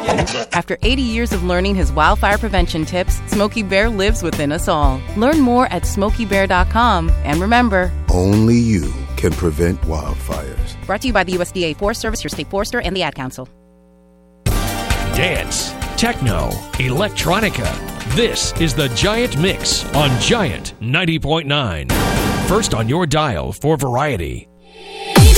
After 80 years of learning his wildfire prevention tips, Smokey Bear lives within us all. Learn more at SmokeyBear.com. And remember, only you can prevent wildfires. Brought to you by the USDA Forest Service, your state forester, and the Ad Council. Dance, techno, electronica. This is the Giant Mix on Giant 90.9. First on your dial for variety.